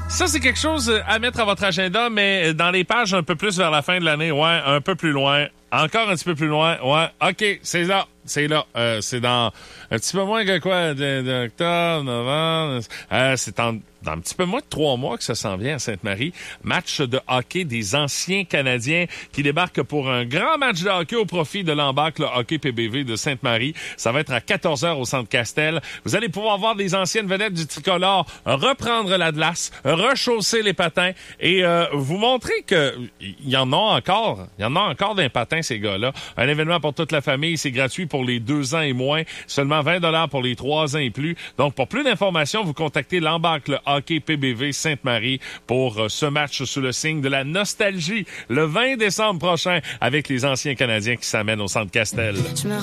Ça, c'est quelque chose à mettre à votre agenda, mais dans les pages un peu plus vers la fin de l'année, ouais, un peu plus loin. Encore un petit peu plus loin, ouais. OK, c'est là. C'est là. C'est dans un petit peu moins que quoi? D'octobre, novembre. C'est dans un petit peu moins de 3 mois que ça s'en vient à Sainte-Marie. Match de hockey des anciens Canadiens qui débarquent pour un grand match de hockey au profit de l'Ambac, le hockey PBV de Sainte-Marie. Ça va être à 14h au Centre Castel. Vous allez pouvoir voir des anciennes vedettes du tricolore reprendre la glace, rechausser les patins et vous montrer que il y en a encore. Il y en a encore d'un patin, ces gars-là. Un événement pour toute la famille. C'est gratuit pour les 2 ans et moins. Seulement 20$ pour les 3 ans et plus. Donc, pour plus d'informations, vous contactez l'Ambac, le hockey PBV Sainte-Marie pour ce match sous le signe de la nostalgie le 20 décembre prochain avec les anciens Canadiens qui s'amènent au Centre Castel.